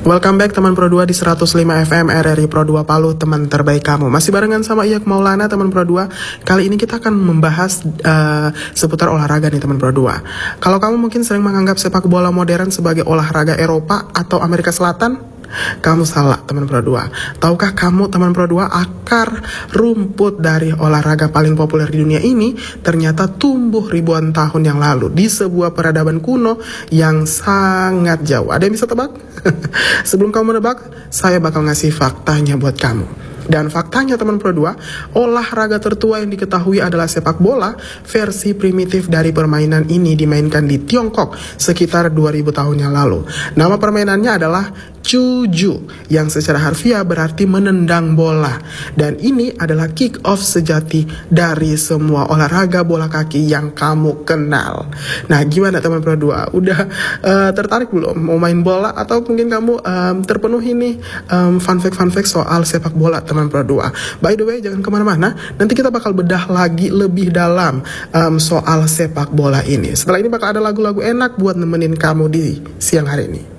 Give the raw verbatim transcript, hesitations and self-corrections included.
Welcome back teman Pro dua di seratus lima F M R R I Pro dua Palu, teman terbaik kamu. Masih barengan sama Iyak Maulana teman Pro dua. Kali ini kita akan membahas uh, seputar olahraga nih teman Pro dua. Kalau kamu mungkin sering menganggap sepak bola modern sebagai olahraga Eropa atau Amerika Selatan, kamu salah teman Pro dua. Tahukah kamu teman Pro dua, akar rumput dari olahraga paling populer di dunia ini ternyata tumbuh ribuan tahun yang lalu di sebuah peradaban kuno yang sangat jauh. Ada yang bisa tebak? Sebelum kamu menebak, saya bakal ngasih faktanya buat kamu. Dan faktanya teman Pro dua, olahraga tertua yang diketahui adalah sepak bola. Versi primitif dari permainan ini dimainkan di Tiongkok sekitar dua ribu tahun yang lalu. Nama permainannya adalah Cuju, yang secara harfiah berarti menendang bola. Dan ini adalah kick off sejati dari semua olahraga bola kaki yang kamu kenal. Nah, gimana teman Pro dua? Udah uh, tertarik belum mau main bola? Atau mungkin kamu um, terpenuhi nih um, fun fact-fun fact soal sepak bola teman Pro dua. By the way, jangan kemana-mana. Nanti kita bakal bedah lagi lebih dalam um, soal sepak bola ini. Setelah ini bakal ada lagu-lagu enak buat nemenin kamu di siang hari ini.